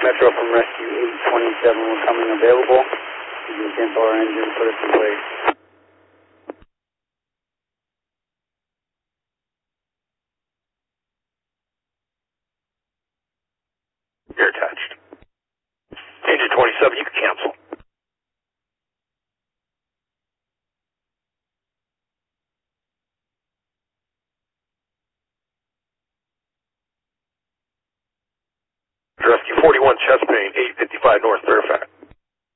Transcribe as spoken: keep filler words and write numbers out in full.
Metro from Rescue eight twenty-seven, we're coming available. You can cancel our engine, put us in place. You're attached. Engine twenty-seven, you can cancel. Rescue forty-one chest pain, eight fifty-five North Fairfax.